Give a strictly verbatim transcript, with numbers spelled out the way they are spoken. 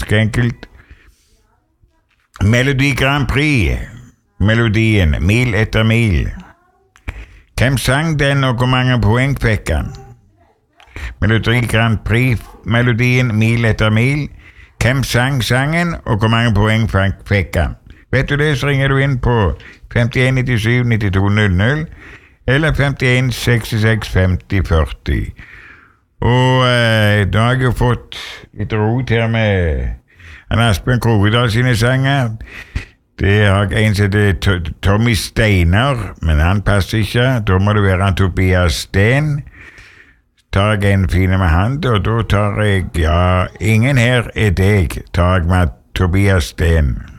ganske enkelt. Melodi Grand Prix. Melodien Mil etter mil. Hvem sang den, og hvor mange poeng fikk han? Melodi Grand Prix-melodien Mil etter mil. Hvem sang sangen, og hvor mange poeng fikk han? Vet du det, så ringer du inn på femtien nittisju nittito null null eller femtien sekstiseks femti førti. Og eh, da har jeg jo fått litt rot her med en Asbjørn Krokedal sine sanger. Det har jeg en som heter Tommy Steiner, men han passer ikke. Da må det være Tobias Steen. Tar jeg en fine med han, og da tar jeg, ja, ingen her er deg, tar jeg med Tobias Steen.